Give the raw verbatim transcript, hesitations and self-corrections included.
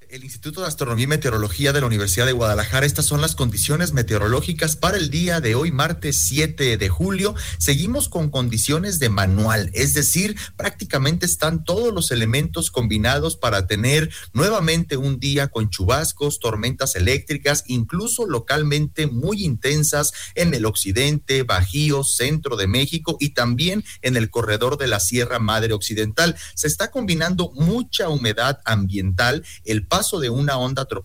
El Instituto de Astronomía y Meteorología de la Universidad de Guadalajara, estas son las condiciones meteorológicas para el día de hoy, martes siete de julio. Seguimos con condiciones de manual, es decir, prácticamente están todos los elementos combinados para tener nuevamente un día con chubascos, tormentas eléctricas, incluso localmente muy intensas en el occidente, Bajío, centro de México y también en el corredor de la Sierra Madre Occidental. Se está combinando mucha humedad ambiental, el paso de una onda tropical